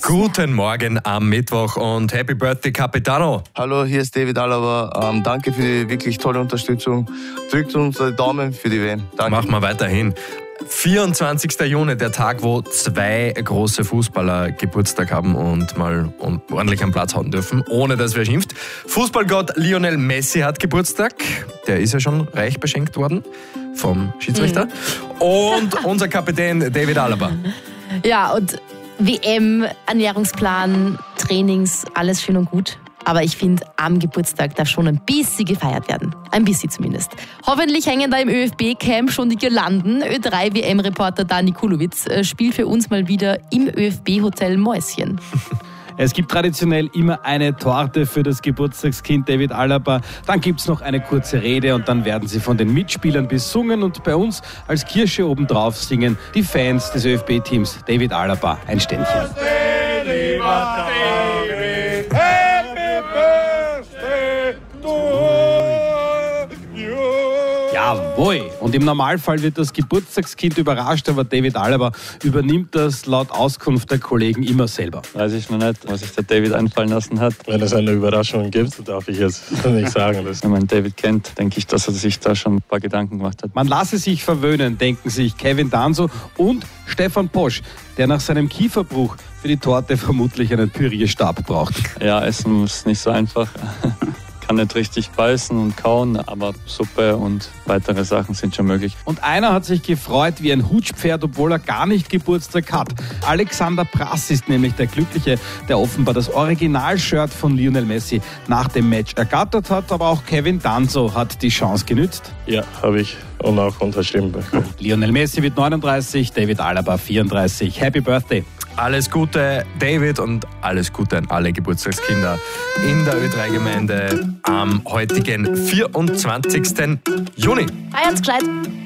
Guten Morgen am Mittwoch und Happy Birthday, Capitano. Hallo, hier ist David Alaba. Danke für die wirklich tolle Unterstützung. Drückt uns die Daumen für die WM. Danke. Machen wir weiterhin. 24. Juni, der Tag, wo 2 große Fußballer Geburtstag haben und mal ordentlich am Platz hauen dürfen, ohne dass wer schimpft. Fußballgott Lionel Messi hat Geburtstag. Der ist ja schon reich beschenkt worden vom Schiedsrichter. Und unser Kapitän David Alaba. Ja, und WM, Ernährungsplan, Trainings, alles schön und gut. Aber ich finde, am Geburtstag darf schon ein bisschen gefeiert werden. Ein bisschen zumindest. Hoffentlich hängen da im ÖFB-Camp schon die Girlanden. Ö3-WM-Reporter Dani Kulowitz spielt für uns mal wieder im ÖFB-Hotel Mäuschen. Es gibt traditionell immer eine Torte für das Geburtstagskind David Alaba. Dann gibt es noch eine kurze Rede und dann werden sie von den Mitspielern besungen. Und bei uns als Kirsche obendrauf singen die Fans des ÖFB-Teams David Alaba ein Ständchen. Jawohl! Und im Normalfall wird das Geburtstagskind überrascht, aber David Alaba übernimmt das laut Auskunft der Kollegen immer selber. Weiß ich noch nicht, was sich der David einfallen lassen hat. Wenn es eine Überraschung gibt, darf ich jetzt nicht sagen. Wenn man David kennt, denke ich, dass er sich da schon ein paar Gedanken gemacht hat. Man lasse sich verwöhnen, denken sich Kevin Danso und Stefan Posch, der nach seinem Kieferbruch für die Torte vermutlich einen Pürierstab braucht. Ja, Essen ist nicht so einfach. Kann nicht richtig beißen und kauen, aber Suppe und weitere Sachen sind schon möglich. Und einer hat sich gefreut wie ein Hutschpferd, obwohl er gar nicht Geburtstag hat. Alexander Prass ist nämlich der Glückliche, der offenbar das Original-Shirt von Lionel Messi nach dem Match ergattert hat. Aber auch Kevin Danso hat die Chance genützt. Ja, habe ich und auch unterschrieben bekommen. Lionel Messi wird 39, David Alaba 34. Happy Birthday! Alles Gute, David, und alles Gute an alle Geburtstagskinder in der Ö3-Gemeinde am heutigen 24. Juni. Feiert's gescheit!